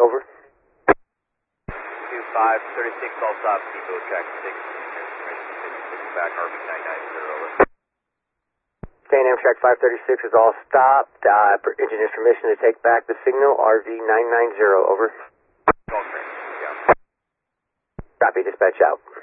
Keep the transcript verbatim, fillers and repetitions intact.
over. two five, thirty-six, all stop, Depot track six, back R V nine nine zero, over. Stand Amtrak five thirty-six is all stopped. Uh, per engineer's permission to take back the signal, R V nine nine zero, over. Golf train, yeah. Copy, dispatch out.